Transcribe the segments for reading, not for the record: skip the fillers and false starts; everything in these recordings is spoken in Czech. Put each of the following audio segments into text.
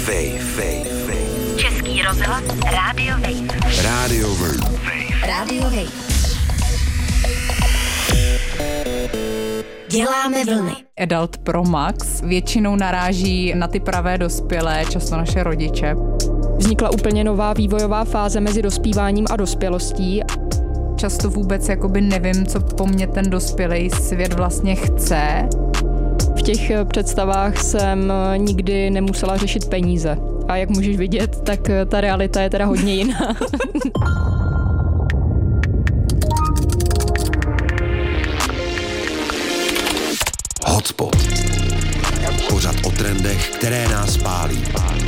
Wave. Český rozhlas Radio Wave. Radio Wave. Děláme vlny. Adult Pro Max většinou naráží na ty pravé dospělé, často naše rodiče. Vznikla úplně nová vývojová fáze mezi dospíváním a dospělostí. Často vůbec jakoby nevím, co po mně ten dospělý svět vlastně chce. V těch představách jsem nikdy nemusela řešit peníze. A jak můžeš vidět, tak ta realita je teda hodně jiná. Hotspot. Pořad o trendech, které nás pálí.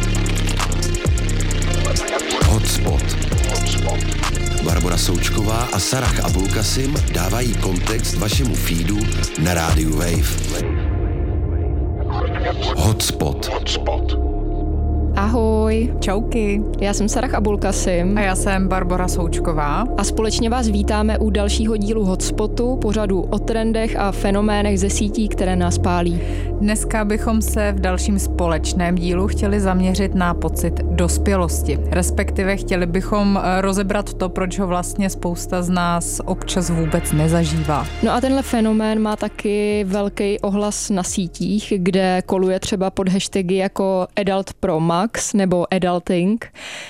Hotspot. Barbora Součková a Sarah Abulkasim dávají kontext vašemu feedu na rádiu Wave. Hotspot. Ahoj. Čauky. Já jsem Sarah Abulkasim. A já jsem Barbora Součková. A společně vás vítáme u dalšího dílu Hotspotu, pořadu o trendech a fenoménech ze sítí, které nás pálí. Dneska bychom se v dalším společném dílu chtěli zaměřit na pocit dospělosti. Respektive chtěli bychom rozebrat to, proč ho vlastně spousta z nás občas vůbec nezažívá. No a tenhle fenomén má taky velký ohlas na sítích, kde koluje třeba pod hashtagy jako Adult Pro Max nebo Adulting.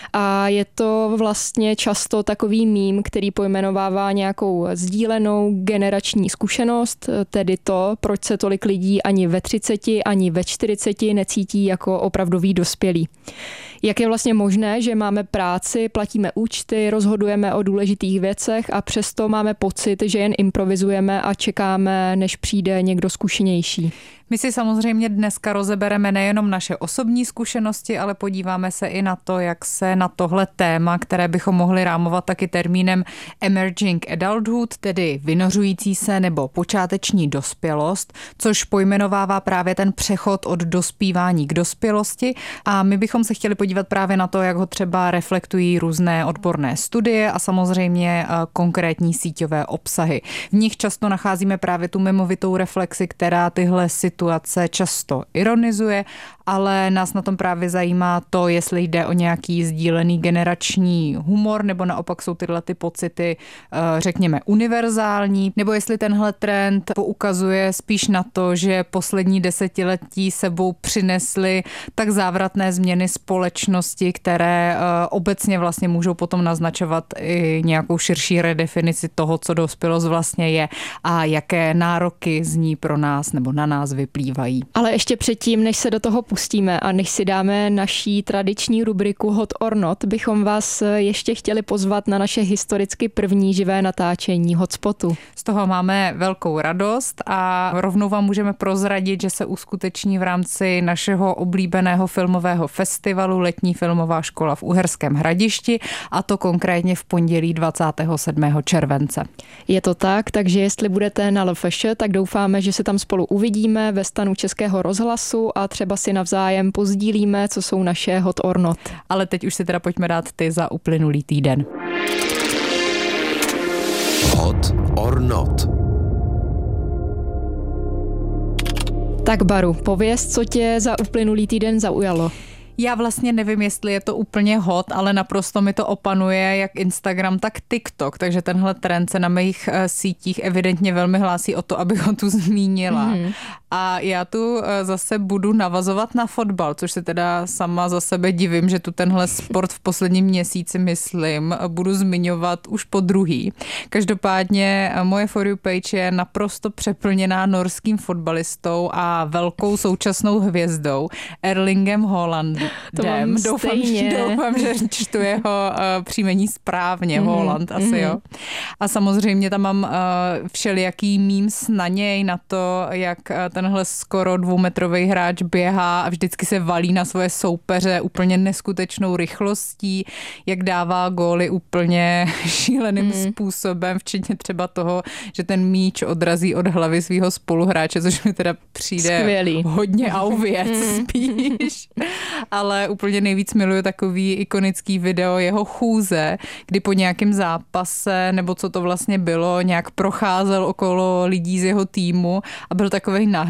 A je to vlastně často takový meme, který pojmenovává nějakou sdílenou generační zkušenost, tedy to, proč se tolik lidí ani ve 30, ani ve 40 necítí jako opravdoví dospělí. Jak je vlastně možné, že máme práci, platíme účty, rozhodujeme o důležitých věcech a přesto máme pocit, že jen improvizujeme a čekáme, než přijde někdo zkušenější? My si samozřejmě dneska rozebereme nejenom naše osobní zkušenosti, ale podíváme se i na to, jak se na tohle téma, které bychom mohli rámovat taky termínem emerging adulthood, tedy vynořující se nebo počáteční dospělost, což pojmenovává právě ten přechod od dospívání k dospělosti. A my bychom se chtěli podívat právě na to, jak ho třeba reflektují různé odborné studie a samozřejmě konkrétní síťové obsahy. V nich často nacházíme právě tu mimovitou reflexi, která tyhle situace často ironizuje, ale nás na tom právě zajímá to, jestli jde o nějaký sdílený generační humor, nebo naopak jsou tyhle ty pocity, řekněme, univerzální, nebo jestli tenhle trend poukazuje spíš na to, že poslední desetiletí sebou přinesly tak závratné změny společnosti, které obecně vlastně můžou potom naznačovat i nějakou širší redefinici toho, co dospělost vlastně je a jaké nároky z ní pro nás nebo na nás vyplývají. Ale ještě předtím, než se do toho pustíme a než si dáme naší tradiční rubriku Hot or Not, bychom vás ještě chtěli pozvat na naše historicky první živé natáčení Hotspotu. Z toho máme velkou radost a rovnou vám můžeme prozradit, že se uskuteční v rámci našeho oblíbeného filmového festivalu Letní filmová škola v Uherském Hradišti, a to konkrétně v pondělí 27. července. Je to tak, takže jestli budete na LFŠ, tak doufáme, že se tam spolu uvidíme ve stanu Českého rozhlasu a třeba si navzájem pozdílíme, co jsou naše Hot or Not. Ale teď už si teda pojďme dát ty za uplynulý týden. Hot or Not. Tak Baru, pověz, co tě za uplynulý týden zaujalo. Já vlastně nevím, jestli je to úplně hot, ale naprosto mi to opanuje jak Instagram, tak TikTok, takže tenhle trend se na mých sítích evidentně velmi hlásí o to, abych ho tu zmínila. A já tu zase budu navazovat na fotbal, což se teda sama za sebe divím, že tu tenhle sport v posledním měsíci, myslím, budu zmiňovat už po druhý. Každopádně moje For You page je naprosto přeplněná norským fotbalistou a velkou současnou hvězdou Erlingem Haalandem. Doufám, že čtu jeho příjmení správně, Haaland asi, jo. A samozřejmě tam mám všelijaký memes na něj, na to, jak tenhle skoro 2metrový hráč běhá a vždycky se valí na svoje soupeře úplně neskutečnou rychlostí, jak dává góly úplně šíleným způsobem, včetně třeba toho, že ten míč odrazí od hlavy svého spoluhráče, což mi teda přijde skvělý. Hodně auvěc spíš. Ale úplně nejvíc miluju takový ikonický video jeho chůze, kdy po nějakém zápase, nebo co to vlastně bylo, nějak procházel okolo lidí z jeho týmu a byl takovej nahrd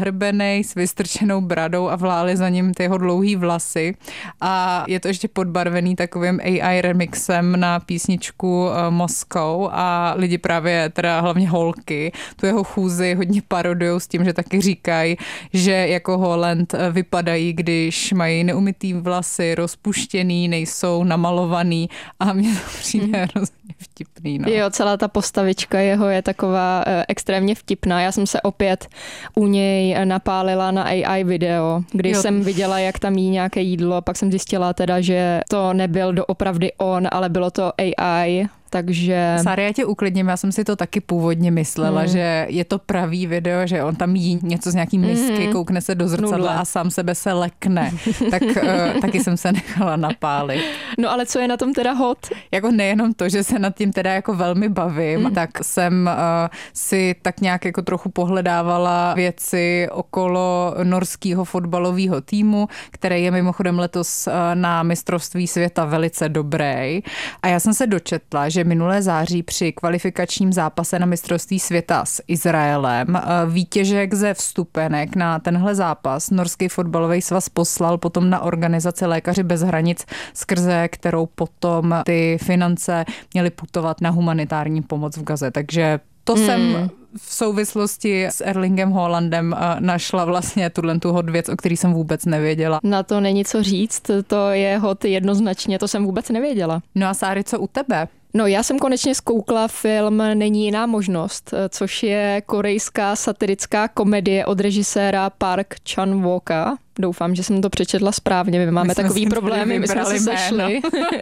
nahrbenej s vystrčenou bradou a vlály za ním ty jeho dlouhý vlasy. A je to ještě podbarvený takovým AI remixem na písničku Moscow a lidi právě, teda hlavně holky, tu jeho chůzi hodně parodujou s tím, že taky říkají, že jako Holland vypadají, když mají neumytý vlasy, rozpuštěný, nejsou namalovaný a mně to přijde hrozně vtipný. No. Jo, celá ta postavička jeho je taková extrémně vtipná. Já jsem se opět u něj napálila na AI video, když jsem viděla, jak tam jí nějaké jídlo, pak jsem zjistila teda, že to nebyl doopravdy on, ale bylo to AI. Takže... Sáry, já tě uklidním, já jsem si to taky původně myslela, že je to pravý video, že on tam jí něco z nějaký misky, koukne se do zrcadla a sám sebe se lekne. Tak taky jsem se nechala napálit. No ale co je na tom teda hot? Jako nejenom to, že se nad tím teda jako velmi bavím, tak jsem si tak nějak jako trochu pohledávala věci okolo norského fotbalového týmu, který je mimochodem letos na mistrovství světa velice dobrý. A já jsem se dočetla, že minulé září při kvalifikačním zápase na mistrovství světa s Izraelem výtěžek ze vstupenek na tenhle zápas Norský fotbalový svaz poslal potom na organizaci Lékaři bez hranic, skrze kterou potom ty finance měly putovat na humanitární pomoc v Gaze. Takže to jsem v souvislosti s Erlingem Haalandem našla vlastně tu hot věc, o který jsem vůbec nevěděla. Na to není co říct, to je hot jednoznačně, to jsem vůbec nevěděla. No a Sáry, co u tebe? No, já jsem konečně zkoukla film Není jiná možnost, což je korejská satirická komedie od režiséra Park Chan-woka. Doufám, že jsem to přečetla správně. My máme takový problémy, my jsme se sešli.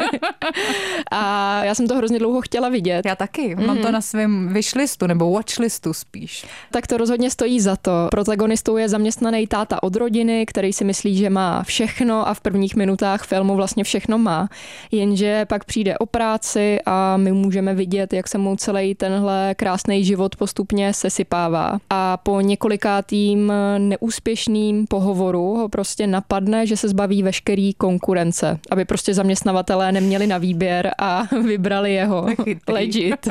A já jsem to hrozně dlouho chtěla vidět. Já taky. Mám to na svém wishlistu nebo watchlistu spíš. Tak to rozhodně stojí za to. Protagonistou je zaměstnaný táta od rodiny, který si myslí, že má všechno a v prvních minutách filmu vlastně všechno má. Jenže pak přijde o práci a my můžeme vidět, jak se mu celý tenhle krásný život postupně sesypává. A po několikátým neúspěšným pohovoru ho prostě napadne, že se zbaví veškerý konkurence, aby prostě zaměstnavatelé neměli na výběr a vybrali jeho. Legit.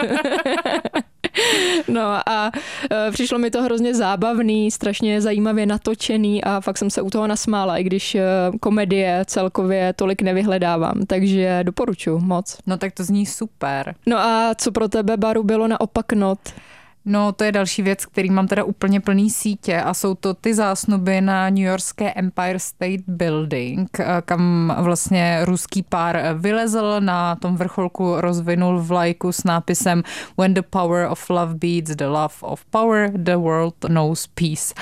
No a přišlo mi to hrozně zábavný, strašně zajímavě natočený a fakt jsem se u toho nasmála, i když komedie celkově tolik nevyhledávám, takže doporučuji moc. No tak to zní super. No a co pro tebe, Baru, bylo naopak not? No, to je další věc, který mám teda úplně plný sítě a jsou to ty zásnuby na newyorské Empire State Building, kam vlastně ruský pár vylezl, na tom vrcholku rozvinul vlajku s nápisem When the power of love beats the love of power, the world knows peace.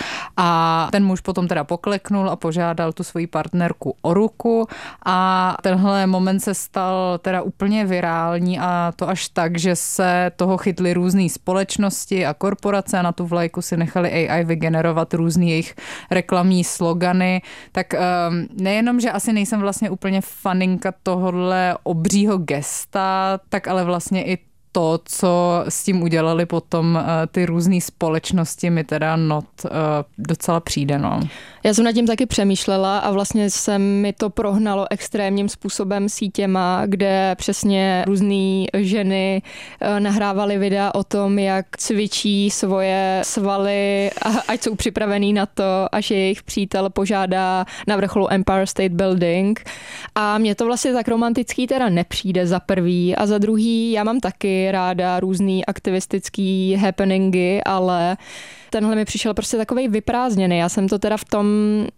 A ten muž potom teda pokleknul a požádal tu svoji partnerku o ruku a tenhle moment se stal teda úplně virální a to až tak, že se toho chytly různý společnosti a korporace a na tu vlajku si nechali AI vygenerovat různý jejich reklamní slogany. Tak nejenom, že asi nejsem vlastně úplně faninka tohohle obřího gesta, tak ale vlastně i to, co s tím udělali potom ty různé společnosti, mi teda not docela přijde. No. Já jsem nad tím taky přemýšlela a vlastně se mi to prohnalo extrémním způsobem sítěma, kde přesně různé ženy nahrávaly videa o tom, jak cvičí svoje svaly, ať jsou připravený na to, až jejich přítel požádá na vrcholu Empire State Building. A mně to vlastně tak romantický teda nepřijde za prvý a za druhý já mám taky ráda různý aktivistický happeningy, ale tenhle mi přišel prostě takovej vyprázdněný. Já jsem to teda v tom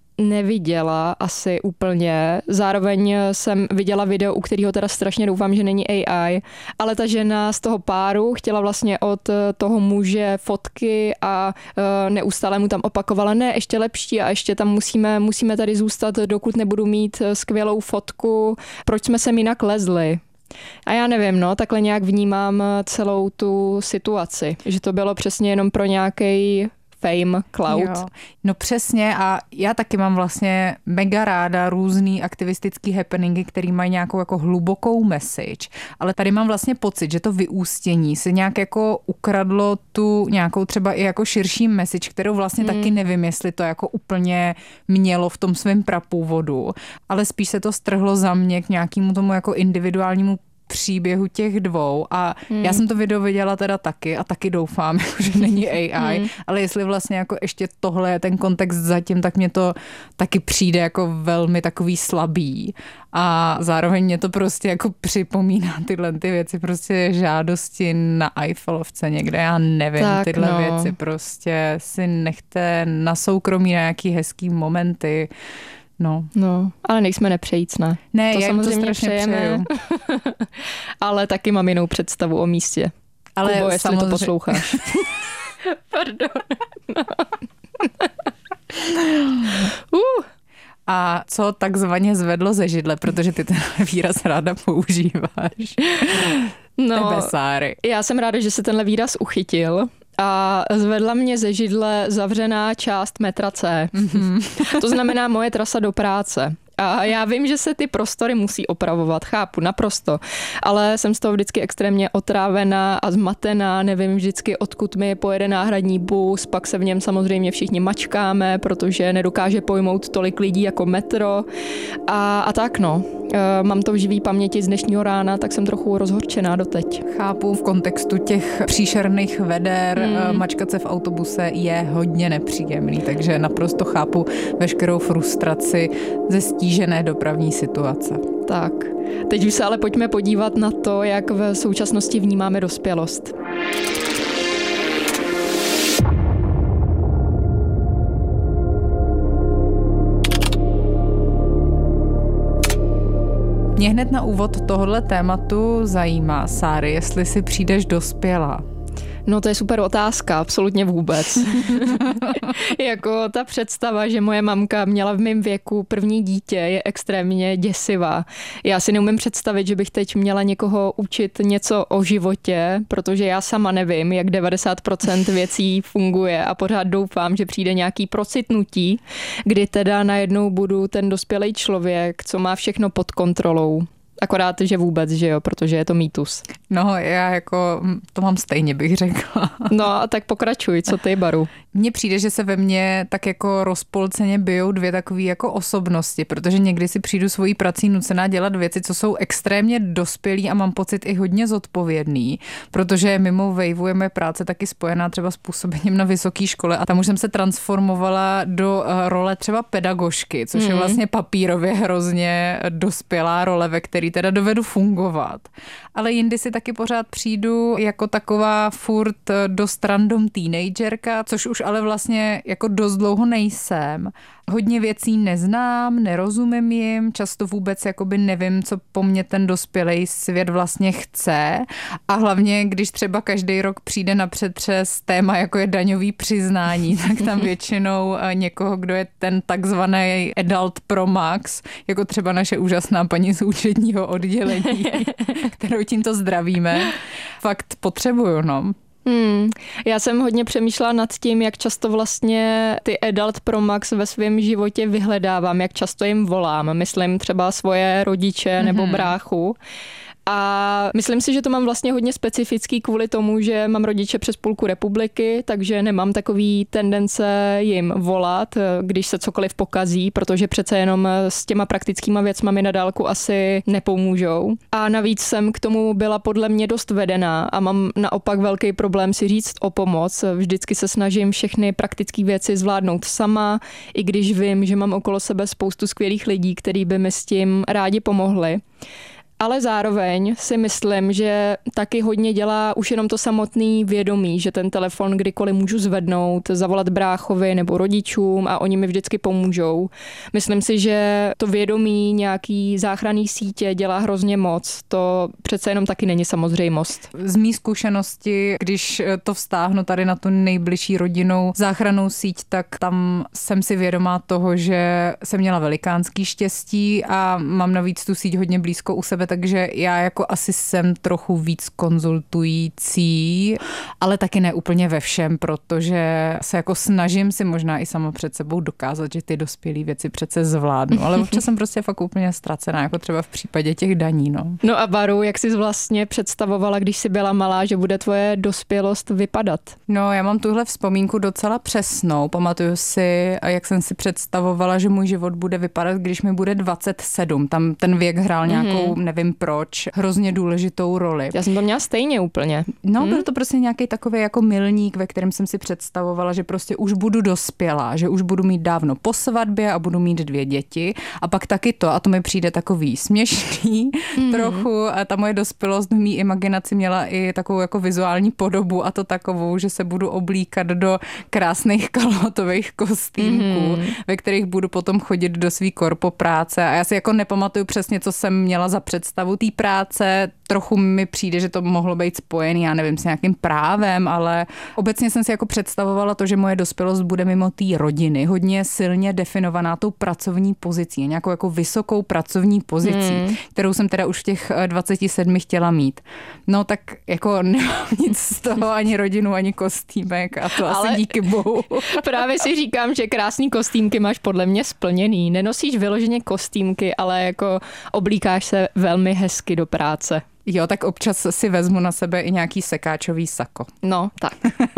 neviděla asi úplně. Zároveň jsem viděla video, u kterého teda strašně doufám, že není AI, ale ta žena z toho páru chtěla vlastně od toho muže fotky a neustále mu tam opakovala, ne, ještě lepší a ještě tam musíme tady zůstat, dokud nebudu mít skvělou fotku. Proč jsme sem jinak lezli? A já nevím, no, takhle nějak vnímám celou tu situaci, že to bylo přesně jenom pro nějaký fame, cloud. Jo. No přesně a já taky mám vlastně mega ráda různý aktivistický happeningy, který mají nějakou jako hlubokou message, ale tady mám vlastně pocit, že to vyústění se nějak jako ukradlo tu nějakou třeba i jako širší message, kterou vlastně taky nevím, jestli to jako úplně mělo v tom svém prapůvodu, ale spíš se to strhlo za mě k nějakému tomu jako individuálnímu příběhu těch dvou a já jsem to video viděla teda taky a taky doufám, že není AI, ale jestli vlastně jako ještě tohle je ten kontext zatím, tak mě to taky přijde jako velmi takový slabý a zároveň mě to prostě jako připomíná tyhle ty věci, prostě žádosti na Eiffelovce někde, já nevím, tak, tyhle věci prostě si nechte na soukromí na nějaký hezký momenty. No, ale nejsme nepřejícné. Ne, to já samozřejmě to strašně přeju. Ale taky mám jinou představu o místě. Ale Kubo, jestli to posloucháš. Pardon. A co takzvaně zvedlo ze židle, protože ty ten výraz ráda používáš. Tebe, Sáry. Já jsem ráda, že se tenhle výraz uchytil. A zvedla mě ze židle zavřená část metra C. To znamená moje trasa do práce. A já vím, že se ty prostory musí opravovat, chápu, naprosto. Ale jsem z toho vždycky extrémně otrávená a zmatená, nevím vždycky, odkud mi pojede náhradní bus, pak se v něm samozřejmě všichni mačkáme, protože nedokáže pojmout tolik lidí jako metro. A tak no, mám to v živý paměti z dnešního rána, tak jsem trochu rozhorčená doteď. Chápu, v kontextu těch příšerných veder, mačkat se v autobuse je hodně nepříjemný, takže naprosto chápu veškerou frustraci ze stížené dopravní situace. Tak, teď už se ale pojďme podívat na to, jak v současnosti vnímáme dospělost. Mě hned na úvod tohohle tématu zajímá, Sáry, jestli si přijdeš dospělá. No to je super otázka, absolutně vůbec. Jako ta představa, že moje mamka měla v mém věku první dítě, je extrémně děsivá. Já si neumím představit, že bych teď měla někoho učit něco o životě, protože já sama nevím, jak 90% věcí funguje a pořád doufám, že přijde nějaký procitnutí, kdy teda najednou budu ten dospělý člověk, co má všechno pod kontrolou. Akorát, že vůbec, že jo, protože je to mýtus. No, já jako to mám stejně, bych řekla. No a tak pokračuj, co ty, Baru? Mně přijde, že se ve mně tak jako rozpolceně bijou dvě takové jako osobnosti, protože někdy si přijdu svojí prací nucená dělat věci, co jsou extrémně dospělý a mám pocit i hodně zodpovědný, protože mimo Waveu je moje práce taky spojená třeba s působením na vysoké škole a tam už jsem se transformovala do role třeba pedagožky, což je vlastně papírově hrozně dospělá role, ve který teda dovedu fungovat. Ale jindy si taky pořád přijdu jako taková furt dost random teenagerka, což už ale vlastně jako dost dlouho nejsem. Hodně věcí neznám, nerozumím jim, často vůbec jakoby nevím, co po mně ten dospělej svět vlastně chce. A hlavně, když třeba každý rok přijde na přetřes téma, jako je daňový přiznání, tak tam většinou někoho, kdo je ten takzvaný adult pro max, jako třeba naše úžasná paní z účetního oddělení, kterou tímto zdravíme, fakt potřebuju, no. Já jsem hodně přemýšlela nad tím, jak často vlastně ty adult pro max ve svém životě vyhledávám, jak často jim volám. Myslím třeba svoje rodiče nebo bráchu. A myslím si, že to mám vlastně hodně specifický kvůli tomu, že mám rodiče přes půlku republiky, takže nemám takový tendence jim volat, když se cokoliv pokazí, protože přece jenom s těma praktickýma věcma mi na dálku asi nepomůžou. A navíc jsem k tomu byla podle mě dost vedená a mám naopak velký problém si říct o pomoc. Vždycky se snažím všechny praktické věci zvládnout sama, i když vím, že mám okolo sebe spoustu skvělých lidí, kteří by mi s tím rádi pomohli. Ale zároveň si myslím, že taky hodně dělá už jenom to samotný vědomí, že ten telefon kdykoliv můžu zvednout, zavolat bráchovi nebo rodičům a oni mi vždycky pomůžou. Myslím si, že to vědomí nějaký záchranný sítě dělá hrozně moc. To přece jenom taky není samozřejmost. Z mý zkušenosti, když to vztáhnu tady na tu nejbližší rodinnou záchrannou síť, tak tam jsem si vědomá toho, že jsem měla velikánský štěstí a mám navíc tu síť hodně blízko u sebe, takže já jako asi jsem trochu víc konzultující, ale taky ne úplně ve všem, protože se jako snažím si možná i sama před sebou dokázat, že ty dospělé věci přece zvládnu, ale občas jsem prostě fakt úplně ztracená, jako třeba v případě těch daní, no. No a Baru, jak jsi vlastně představovala, když jsi byla malá, že bude tvoje dospělost vypadat? No, já mám tuhle vzpomínku docela přesnou. Pamatuju si, jak jsem si představovala, že můj život bude vypadat, když mi bude 27. Tam ten věk hrál nějakou, nevím, vím proč, hrozně důležitou roli. Já jsem to měla stejně úplně. No, byl to prostě nějaký takový jako milník, ve kterém jsem si představovala, že prostě už budu dospělá, že už budu mít dávno po svatbě a budu mít 2 děti. A pak taky to, a to mi přijde takový směšný trochu, a ta moje dospělost v mý imaginaci měla i takovou jako vizuální podobu, a to takovou, že se budu oblíkat do krásných kalhotových kostýmků, ve kterých budu potom chodit do svý korpo práce. A já si jako nepamatuju přesně, co jsem měla za představu té práce. Trochu mi přijde, že to mohlo být spojený, já nevím, s nějakým právem, ale obecně jsem si jako představovala to, že moje dospělost bude mimo té rodiny, hodně silně definovaná tou pracovní pozicí, nějakou jako vysokou pracovní pozicí, kterou jsem teda už v těch 27 chtěla mít. No tak jako nemám nic z toho, ani rodinu, ani kostýmek, a to ale asi díky bohu. Právě si říkám, že krásný kostýmky máš podle mě splněný. Nenosíš vyloženě kostýmky, ale jako oblíkáš se velmi hezky do práce. Jo, tak občas si vezmu na sebe i nějaký sekáčový sako. No, tak.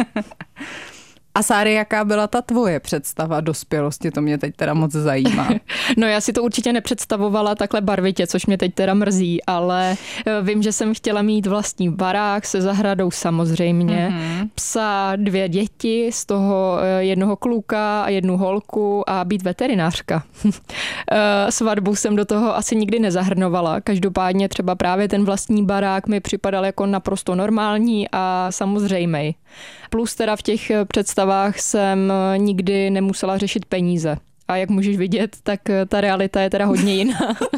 A Sáry, jaká byla ta tvoje představa dospělosti? To mě teď teda moc zajímá. No, já si to určitě nepředstavovala takhle barvitě, což mě teď teda mrzí, ale vím, že jsem chtěla mít vlastní barák se zahradou samozřejmě, psa, 2 děti, z toho jednoho kluka a 1 holku a být veterinářka. Svatbu jsem do toho asi nikdy nezahrnovala. Každopádně třeba právě ten vlastní barák mi připadal jako naprosto normální a samozřejmej. Plus teda v těch představách jsem nikdy nemusela řešit peníze. A jak můžeš vidět, tak ta realita je teda hodně jiná.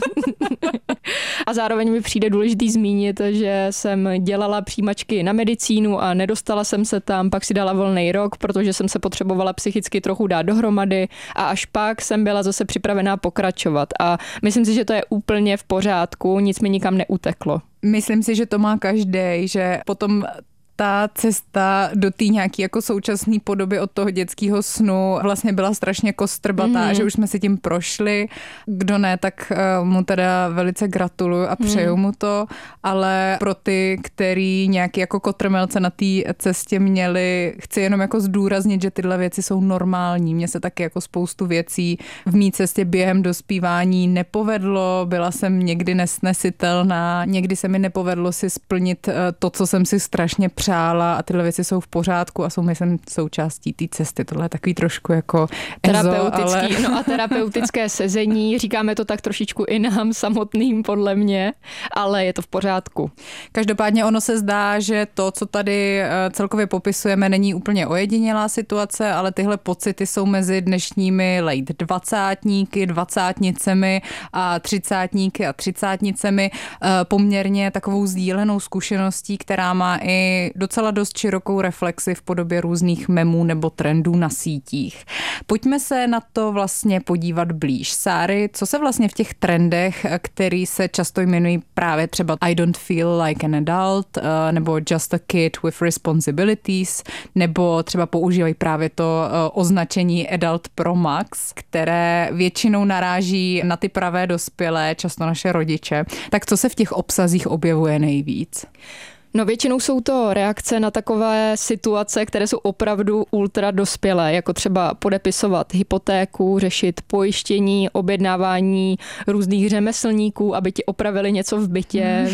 A zároveň mi přijde důležitý zmínit, že jsem dělala přijímačky na medicínu a nedostala jsem se tam, pak si dala volný rok, protože jsem se potřebovala psychicky trochu dát dohromady a až pak jsem byla zase připravená pokračovat. A myslím si, že to je úplně v pořádku, nic mi nikam neuteklo. Myslím si, že to má každej, že potom ta cesta do té nějaký jako současné podoby od toho dětského snu vlastně byla strašně kostrbatá, že už jsme si tím prošli. Kdo ne, tak mu teda velice gratuluju a přeju mu to, ale pro ty, který nějaký jako kotrmelce na té cestě měli, chci jenom jako zdůraznit, že tyhle věci jsou normální. Mně se taky jako spoustu věcí v mý cestě během dospívání nepovedlo, byla jsem někdy nesnesitelná, někdy se mi nepovedlo si splnit to, co jsem si strašně přála, a tyhle věci jsou v pořádku a jsou, myslím, součástí té cesty. Tohle je takový trošku jako terapeutický, no a terapeutické sezení, říkáme to tak trošičku i nám samotným podle mě, ale je to v pořádku. Každopádně ono se zdá, že to, co tady celkově popisujeme, není úplně ojedinělá situace, ale tyhle pocity jsou mezi dnešními late 20-tníky, 20-nicemi a 30-tníky a 30-nicemi poměrně takovou sdílenou zkušeností, která má i docela dost širokou reflexi v podobě různých memů nebo trendů na sítích. Pojďme se na to vlastně podívat blíž. Sáry, co se vlastně v těch trendech, který se často jmenují právě třeba I don't feel like an adult, nebo just a kid with responsibilities, nebo třeba používají právě to označení Adult Pro Max, které většinou naráží na ty pravé dospělé, často naše rodiče. Tak co se v těch obsazích objevuje nejvíc? No většinou jsou to reakce na takové situace, které jsou opravdu ultra dospělé, jako třeba podepisovat hypotéku, řešit pojištění, objednávání různých řemeslníků, aby ti opravili něco v bytě,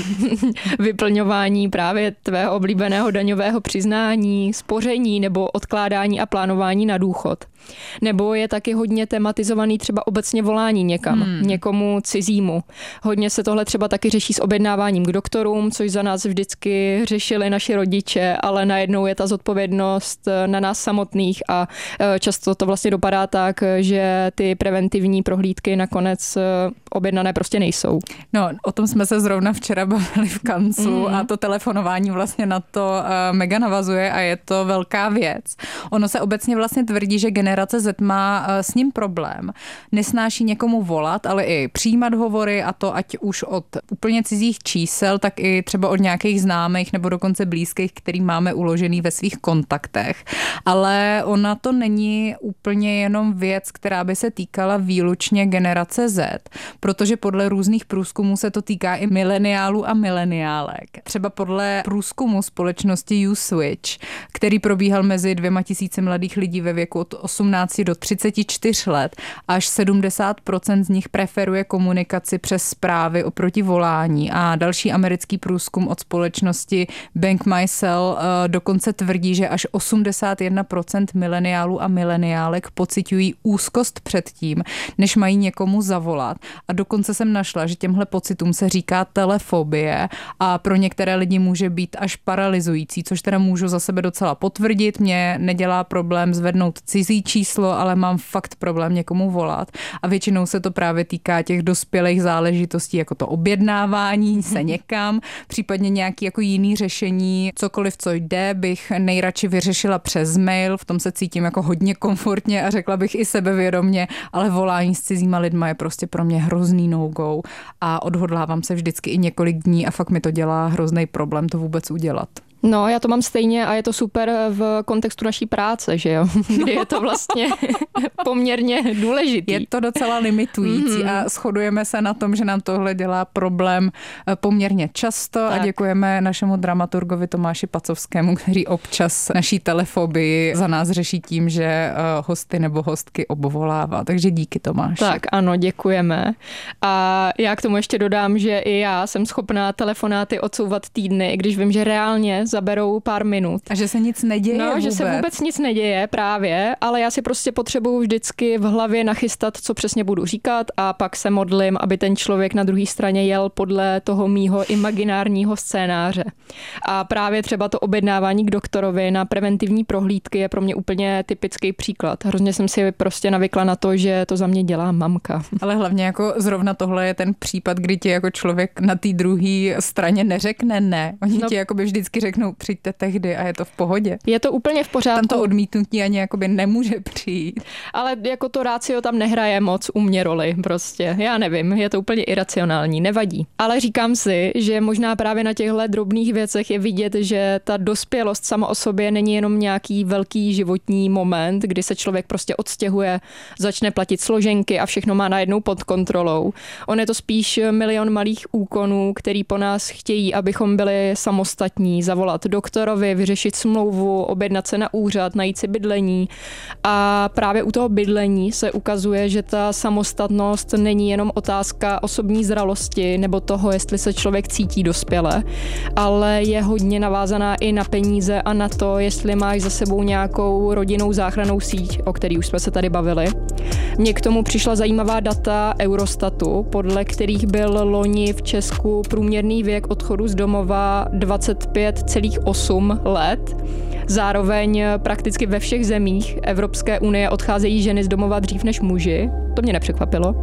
vyplňování právě tvého oblíbeného daňového přiznání, spoření nebo odkládání a plánování na důchod. Nebo je taky hodně tematizovaný třeba obecně volání někam, někomu cizímu. Hodně se tohle třeba taky řeší s objednáváním k doktorům, což za nás vždycky řešili naši rodiče, ale najednou je ta zodpovědnost na nás samotných a často to vlastně dopadá tak, že ty preventivní prohlídky nakonec objednané prostě nejsou. No, o tom jsme se zrovna včera bavili v kanclu a to telefonování vlastně na to mega navazuje a je to velká věc. Ono se obecně vlastně tvrdí, že generace Z má s ním problém. Nesnáší někomu volat, ale i přijímat hovory, a to ať už od úplně cizích čísel, tak i třeba od nějakých známých známých nebo dokonce blízkých, který máme uložený ve svých kontaktech. Ale ona to není úplně jenom věc, která by se týkala výlučně generace Z, protože podle různých průzkumů se to týká i mileniálů a mileniálek. Třeba podle průzkumu společnosti Uswitch, který probíhal mezi 2000 mladých lidí ve věku od 18 do 34 let, až 70% z nich preferuje komunikaci přes zprávy oproti volání. A další americký průzkum od společnosti Bank MyCell dokonce tvrdí, že až 81% mileniálů a mileniálek pociťují úzkost před tím, než mají někomu zavolat. A dokonce jsem našla, že těmhle pocitům se říká telefobie a pro některé lidi může být až paralyzující, což teda můžu za sebe docela potvrdit. Mě nedělá problém zvednout cizí číslo, ale mám fakt problém někomu volat. A většinou se to právě týká těch dospělých záležitostí, jako to objednávání se někam, případně nějaký jako jiný řešení, cokoliv, co jde, bych nejradši vyřešila přes mail, v tom se cítím jako hodně komfortně a řekla bych i sebevědomně, ale volání s cizíma lidma je prostě pro mě hrozný no-go a odhodlávám se vždycky i několik dní a fakt mi to dělá hrozný problém to vůbec udělat. No, já to mám stejně a je to super v kontextu naší práce, že jo? Kdy je to vlastně poměrně důležitý. Je to docela limitující a shodujeme se na tom, že nám tohle dělá problém poměrně často tak. A děkujeme našemu dramaturgovi Tomáši Pacovskému, který občas naší telefobii za nás řeší tím, že hosty nebo hostky obvolává. Takže díky, Tomáši. Tak ano, děkujeme. A já k tomu ještě dodám, že i já jsem schopná telefonáty odsouvat týdny, když vím, že reálně zaberou pár minut. A že se nic neděje vůbec. Že se vůbec nic neděje právě, ale já si prostě potřebuju vždycky v hlavě nachystat, co přesně budu říkat a pak se modlím, aby ten člověk na druhé straně jel podle toho mýho imaginárního scénáře. A právě třeba to objednávání k doktorovi na preventivní prohlídky je pro mě úplně typický příklad. Hrozně jsem si prostě navykla na to, že to za mě dělá mamka. Ale hlavně jako zrovna tohle je ten případ, kdy ti jako člověk na té druhé straně neřekne ne. Oni ti jakoby vždycky řeknou, přijďte tehdy a je to v pohodě. Je to úplně v pořádku. Tam to odmítnutí ani jakoby nemůže přijít. Ale jako to rácio tam nehraje moc u mě roli prostě. Já nevím, je to úplně iracionální, nevadí. Ale říkám si, že možná právě na těchto drobných věcech je vidět, že ta dospělost sama o sobě není jenom nějaký velký životní moment, kdy se člověk prostě odstěhuje, začne platit složenky a všechno má najednou pod kontrolou. On je to spíš milion malých úkonů, který po nás chtějí, abychom byli samostatní, zavolat doktorovi, vyřešit smlouvu, objednat se na úřad, najít si bydlení. A právě u toho bydlení se ukazuje, že ta samostatnost není jenom otázka osobní zralosti nebo toho, jestli se člověk cítí dospěle, ale je hodně navázaná i na peníze a na to, jestli máš za sebou nějakou rodinnou záchrannou síť, o který už jsme se tady bavili. Mně k tomu přišla zajímavá data Eurostatu, podle kterých byl loni v Česku průměrný věk odchodu z domova 25,8 let. Zároveň prakticky ve všech zemích Evropské unie odcházejí ženy z domova dřív než muži. To mě nepřekvapilo.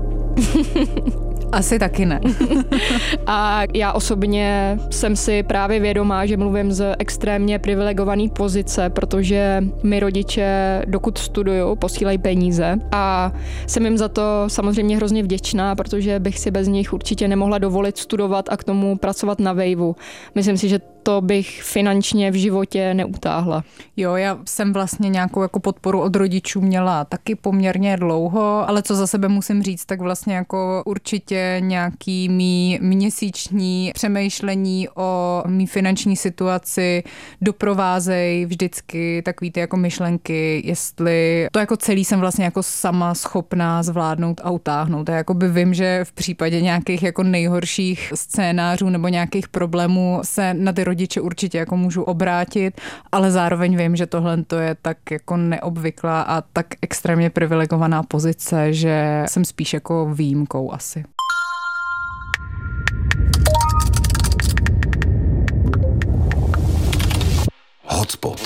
Asi taky ne. A já osobně jsem si právě vědomá, že mluvím z extrémně privilegované pozice, protože mi rodiče, dokud studuju, posílají peníze a jsem jim za to samozřejmě hrozně vděčná, protože bych si bez nich určitě nemohla dovolit studovat a k tomu pracovat na vejvu. Myslím si, že to bych finančně v životě neutáhla. Jo, já jsem vlastně nějakou jako podporu od rodičů měla taky poměrně dlouho, ale co za sebe musím říct, tak vlastně jako určitě nějaký mý měsíční přemýšlení o mý finanční situaci doprovázejí vždycky takový ty jako myšlenky, jestli to jako celý jsem vlastně jako sama schopná zvládnout a utáhnout. A jakoby vím, že v případě nějakých jako nejhorších scénářů nebo nějakých problémů se na ty rodiče určitě jako můžu obrátit, ale zároveň vím, že tohle to je tak jako neobvyklá a tak extrémně privilegovaná pozice, že jsem spíš jako výjimkou asi. Hotspot.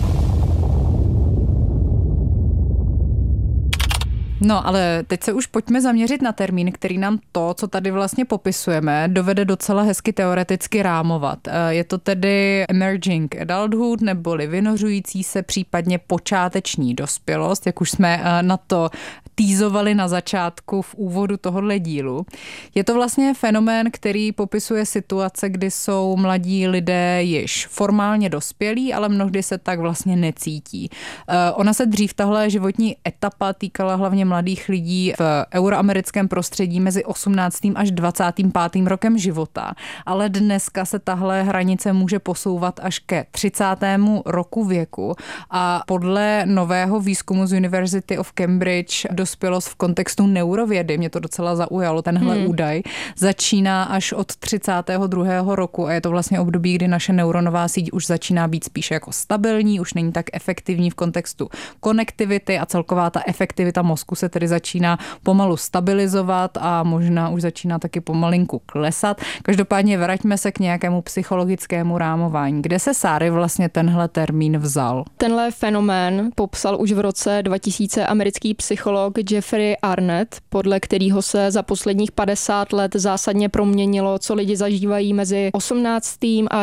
No, ale teď se už pojďme zaměřit na termín, který nám to, co tady vlastně popisujeme, dovede docela hezky teoreticky rámovat. Je to tedy emerging adulthood, neboli vynořující se, případně počáteční dospělost, jak už jsme na to týzovali na začátku v úvodu tohohle dílu. Je to vlastně fenomén, který popisuje situace, kdy jsou mladí lidé již formálně dospělí, ale mnohdy se tak vlastně necítí. Ona se dřív tahle životní etapa týkala hlavně mladých lidí v euroamerickém prostředí mezi 18. až 25. rokem života, ale dneska se tahle hranice může posouvat až ke 30. roku věku a podle nového výzkumu z University of Cambridge dospělost v kontextu neurovědy, mě to docela zaujalo, tenhle údaj, začíná až od 32. roku a je to vlastně období, kdy naše neuronová síť už začíná být spíše jako stabilní, už není tak efektivní v kontextu konektivity a celková ta efektivita mozku se tedy začíná pomalu stabilizovat a možná už začíná taky pomalinku klesat. Každopádně vraťme se k nějakému psychologickému rámování. Kde se, Sáry, vlastně tenhle termín vzal? Tenhle fenomén popsal už v roce 2000 americký psycholog Jeffrey Arnett, podle kterého se za posledních 50 let zásadně proměnilo, co lidi zažívají mezi 18. a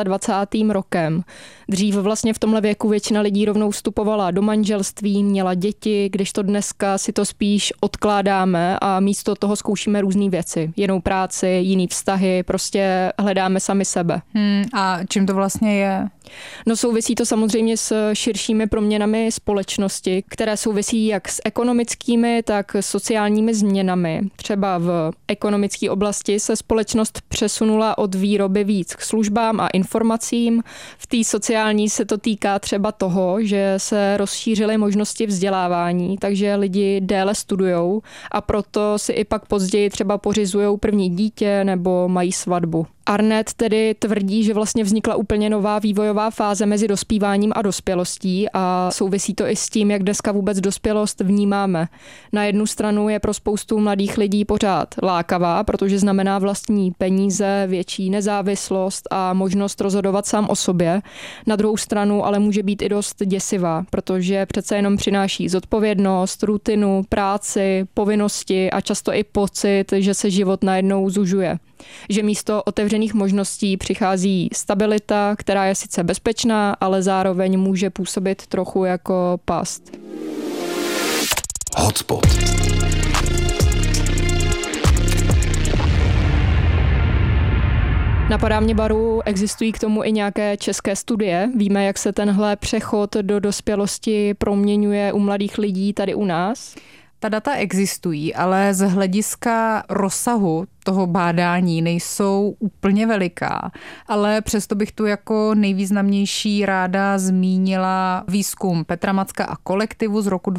29. rokem. Dřív vlastně v tomhle věku většina lidí rovnou vstupovala do manželství, měla děti, kdežto dneska si to spíš odkládáme a místo toho zkoušíme různé věci. Jinou práci, jiný vztahy, prostě hledáme sami sebe. A čím to vlastně je? No souvisí to samozřejmě s širšími proměnami společnosti, které souvisí jak s ekonomickými, tak sociálními změnami. Třeba v ekonomické oblasti se společnost přesunula od výroby víc k službám a informacím. V té sociální se to týká třeba toho, že se rozšířily možnosti vzdělávání, takže lidi déle studujou a proto si i pak později třeba pořizujou první dítě nebo mají svatbu. Arnett tedy tvrdí, že vlastně vznikla úplně nová vývojová fáze mezi dospíváním a dospělostí a souvisí to i s tím, jak dneska vůbec dospělost vnímáme. Na jednu stranu je pro spoustu mladých lidí pořád lákavá, protože znamená vlastní peníze, větší nezávislost a možnost rozhodovat sám o sobě. Na druhou stranu ale může být i dost děsivá, protože přece jenom přináší zodpovědnost, rutinu, práci, povinnosti a často i pocit, že se život najednou zužuje. Že místo otevřených možností přichází stabilita, která je sice bezpečná, ale zároveň může působit trochu jako past. Hotspot. Napadá mě, Baru, existují k tomu i nějaké české studie. Víme, jak se tenhle přechod do dospělosti proměňuje u mladých lidí tady u nás? Ta data existují, ale z hlediska rozsahu toho bádání nejsou úplně veliká, ale přesto bych tu jako nejvýznamnější ráda zmínila výzkum Petra Macka a kolektivu z roku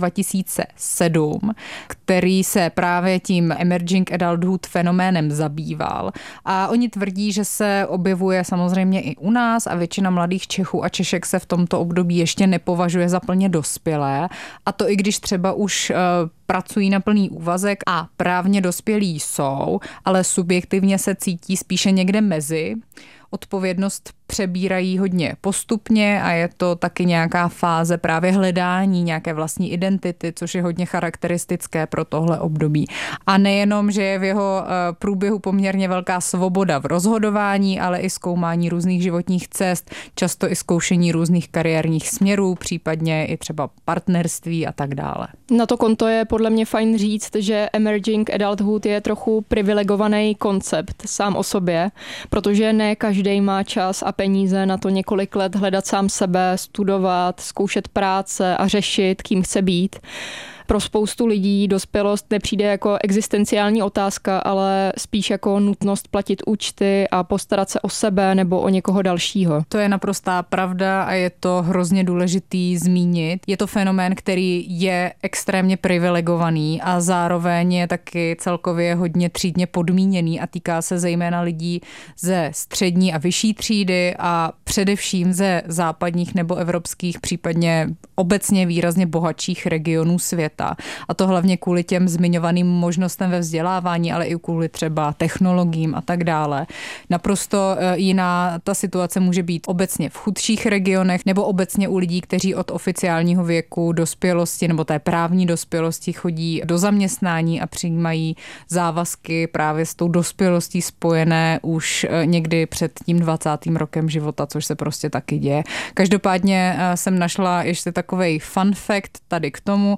2007, který se právě tím emerging adulthood fenoménem zabýval. A oni tvrdí, že se objevuje samozřejmě i u nás a většina mladých Čechů a Češek se v tomto období ještě nepovažuje za plně dospělé. A to i když třeba už pracují na plný úvazek a právně dospělí jsou, ale subjektivně se cítí spíše někde mezi. Odpovědnost přebírají hodně postupně a je to taky nějaká fáze právě hledání nějaké vlastní identity, což je hodně charakteristické pro tohle období. A nejenom, že je v jeho průběhu poměrně velká svoboda v rozhodování, ale i zkoumání různých životních cest, často i zkoušení různých kariérních směrů, případně i třeba partnerství a tak dále. Na to konto je podle mě fajn říct, že emerging adulthood je trochu privilegovaný koncept sám o sobě, protože ne každý má čas a peníze na to několik let hledat sám sebe, studovat, zkoušet práce a řešit, kým chce být. Pro spoustu lidí dospělost nepřijde jako existenciální otázka, ale spíš jako nutnost platit účty a postarat se o sebe nebo o někoho dalšího. To je naprostá pravda a je to hrozně důležitý zmínit. Je to fenomén, který je extrémně privilegovaný a zároveň je taky celkově hodně třídně podmíněný a týká se zejména lidí ze střední a vyšší třídy a především ze západních nebo evropských, případně obecně výrazně bohatších regionů světa. A to hlavně kvůli těm zmiňovaným možnostem ve vzdělávání, ale i kvůli třeba technologiím a tak dále. Naprosto jiná ta situace může být obecně v chudších regionech nebo obecně u lidí, kteří od oficiálního věku dospělosti nebo té právní dospělosti chodí do zaměstnání a přijímají závazky právě s tou dospělostí spojené už někdy před tím 20. rokem života, což se prostě taky děje. Každopádně jsem našla ještě takovej fun fact tady k tomu, že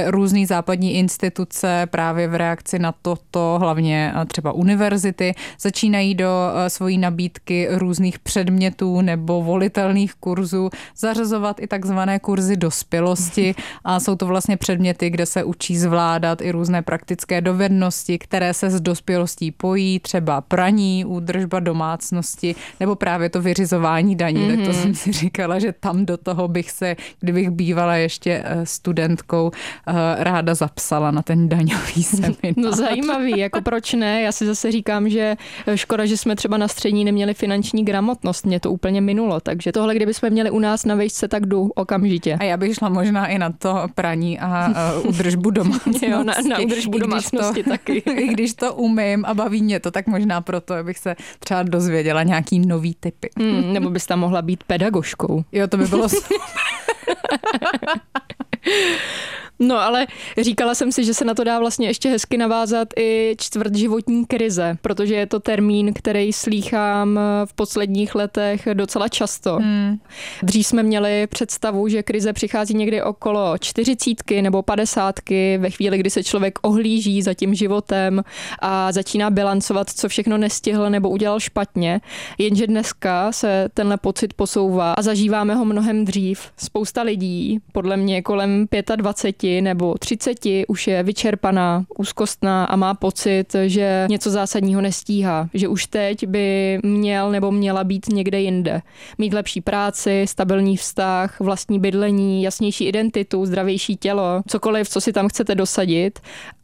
různý západní instituce právě v reakci na toto, hlavně třeba univerzity, začínají do svojí nabídky různých předmětů nebo volitelných kurzů zařazovat i takzvané kurzy dospělosti a jsou to vlastně předměty, kde se učí zvládat i různé praktické dovednosti, které se s dospělostí pojí, třeba praní, údržba domácnosti nebo právě to vyřizování daní. Tak to jsem si říkala, že tam do toho bych se, kdybych bývala ještě studentkou, ráda zapsala na ten daňový seminář. No zajímavý, jako proč ne? Já si zase říkám, že škoda, že jsme třeba na střední neměli finanční gramotnost, mě to úplně minulo, takže tohle, kdybychom měli u nás na vejšce, tak jdu okamžitě. A já bych šla možná i na to praní a údržbu domácnosti. Jo, na údržbu domácnosti taky. I když to umím a baví mě to, tak možná proto, abych se třeba dozvěděla nějaký nový tipy. Nebo bys tam mohla být pedagožkou. Jo, to by bylo No ale říkala jsem si, že se na to dá vlastně ještě hezky navázat i čtvrtživotní krize, protože je to termín, který slýchám v posledních letech docela často. Dřív jsme měli představu, že krize přichází někdy okolo 40 nebo 50, ve chvíli, kdy se člověk ohlíží za tím životem a začíná bilancovat, co všechno nestihl nebo udělal špatně. Jenže dneska se tenhle pocit posouvá a zažíváme ho mnohem dřív. Spousta lidí, podle mě kolem 25 nebo 30 už je vyčerpaná, úzkostná a má pocit, že něco zásadního nestíhá, že už teď by měl nebo měla být někde jinde. Mít lepší práci, stabilní vztah, vlastní bydlení, jasnější identitu, zdravější tělo, cokoliv, co si tam chcete dosadit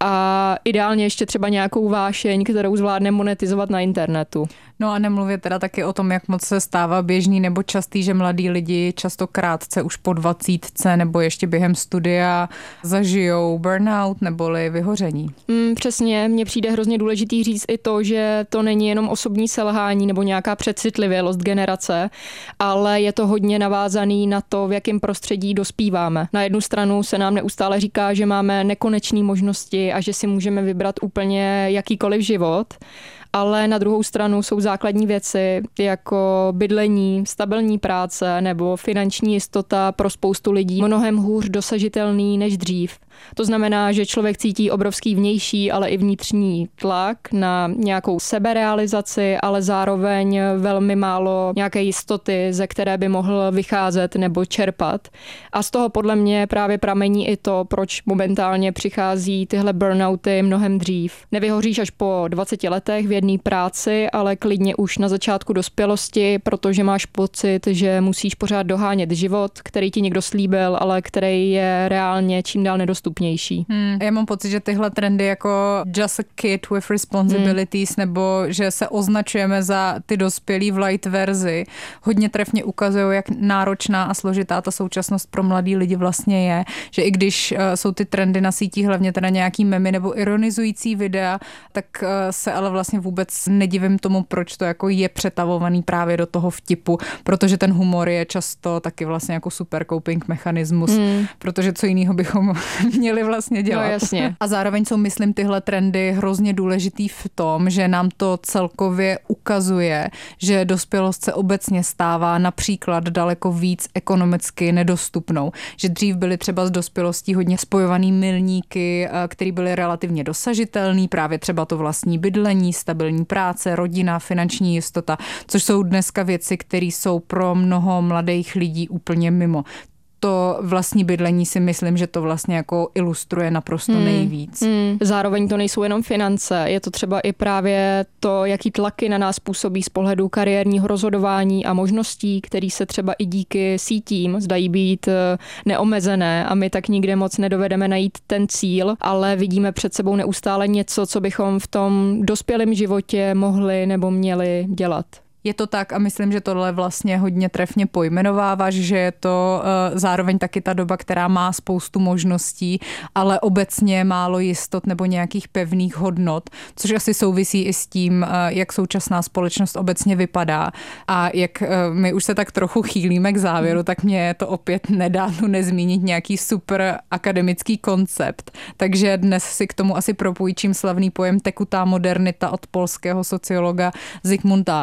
a ideálně ještě třeba nějakou vášeň, kterou zvládne monetizovat na internetu. No a nemluvě teda taky o tom, jak moc se stává běžný nebo častý, že mladí lidi často krátce už po 20 nebo ještě během studia zažijou burnout neboli vyhoření. Přesně, mně přijde hrozně důležitý říct i to, že to není jenom osobní selhání nebo nějaká přecitlivělost generace, ale je to hodně navázaný na to, v jakém prostředí dospíváme. Na jednu stranu se nám neustále říká, že máme nekonečné možnosti a že si můžeme vybrat úplně jakýkoliv život, ale na druhou stranu jsou základní věci jako bydlení, stabilní práce nebo finanční jistota pro spoustu lidí mnohem hůř dosažitelný než dřív. To znamená, že člověk cítí obrovský vnější, ale i vnitřní tlak na nějakou seberealizaci, ale zároveň velmi málo nějaké jistoty, ze které by mohl vycházet nebo čerpat. A z toho podle mě právě pramení i to, proč momentálně přichází tyhle burnouty mnohem dřív. Nevyhoříš až po 20 letech v jedné práci, ale klidně už na začátku dospělosti, protože máš pocit, že musíš pořád dohánět život, který ti někdo slíbil, ale který je reálně čím dál nedostupnější. Já mám pocit, že tyhle trendy jako just a kid with responsibilities nebo že se označujeme za ty dospělí v light verzi, hodně trefně ukazují, jak náročná a složitá ta současnost pro mladý lidi vlastně je. Že i když jsou ty trendy na sítích, hlavně teda nějaký memy nebo ironizující videa, tak se ale vlastně vůbec nedivím tomu, proč to jako je přetavovaný právě do toho vtipu, protože ten humor je často taky vlastně jako super coping mechanismus, protože co jiného bychom měli vlastně dělat. No, jasně. A zároveň jsou, myslím, tyhle trendy hrozně důležitý v tom, že nám to celkově ukazuje, že dospělost se obecně stává například daleko víc ekonomicky nedostupnou. Že dřív byly třeba s dospělostí hodně spojovaný milníky, které byly relativně dosažitelný, právě třeba to vlastní bydlení, stabilní práce, rodina, finanční jistota, což jsou dneska věci, které jsou pro mnoho mladých lidí úplně mimo. To vlastní bydlení si myslím, že to vlastně jako ilustruje naprosto nejvíc. Zároveň to nejsou jenom finance, je to třeba i právě to, jaký tlaky na nás působí z pohledu kariérního rozhodování a možností, které se třeba i díky sítím zdají být neomezené a my tak nikde moc nedovedeme najít ten cíl, ale vidíme před sebou neustále něco, co bychom v tom dospělém životě mohli nebo měli dělat. Je to tak a myslím, že tohle vlastně hodně trefně pojmenováváš, že je to zároveň taky ta doba, která má spoustu možností, ale obecně málo jistot nebo nějakých pevných hodnot, což asi souvisí i s tím, jak současná společnost obecně vypadá. A jak my už se tak trochu chýlíme k závěru, tak mě to opět nedá nezmínit nějaký super akademický koncept. Takže dnes si k tomu asi propůjčím slavný pojem tekutá modernita od polského sociologa Zygmunta Baumana,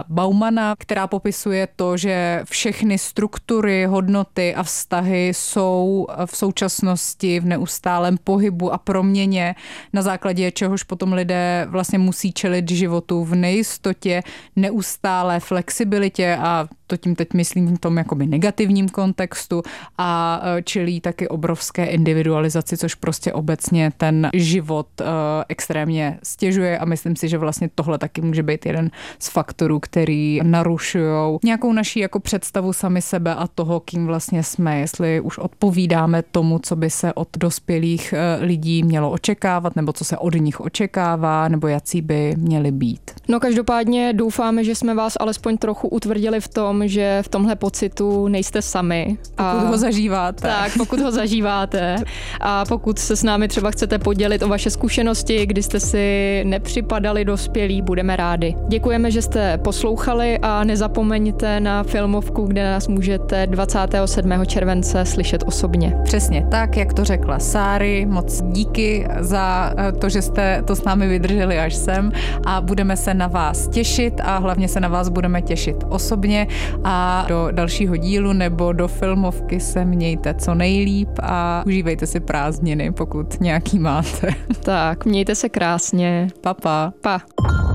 Goffmana, která popisuje to, že všechny struktury, hodnoty a vztahy jsou v současnosti v neustálém pohybu a proměně, na základě čehož potom lidé vlastně musí čelit životu v nejistotě, neustálé flexibilitě, a to tím teď myslím v tom jakoby negativním kontextu, a čelí taky obrovské individualizaci, což prostě obecně ten život extrémně stěžuje, a myslím si, že vlastně tohle taky může být jeden z faktorů, který narušují nějakou naší jako představu sami sebe a toho, kým vlastně jsme, jestli už odpovídáme tomu, co by se od dospělých lidí mělo očekávat, nebo co se od nich očekává, nebo jací by měli být. No každopádně doufáme, že jsme vás alespoň trochu utvrdili v tom, že v tomhle pocitu nejste sami. Pokud ho zažíváte. Tak, pokud ho zažíváte. A pokud se s námi třeba chcete podělit o vaše zkušenosti, kdy jste si nepřipadali dospělí, budeme rádi. Děkujeme, že jste poslouchali, a nezapomeňte na filmovku, kde nás můžete 27. července slyšet osobně. Přesně tak, jak to řekla Sáry. Moc díky za to, že jste to s námi vydrželi až sem, a budeme se na vás těšit, a hlavně se na vás budeme těšit osobně, a do dalšího dílu nebo do filmovky se mějte co nejlíp a užívejte si prázdniny, pokud nějaký máte. Tak, mějte se krásně. Pa. Pa.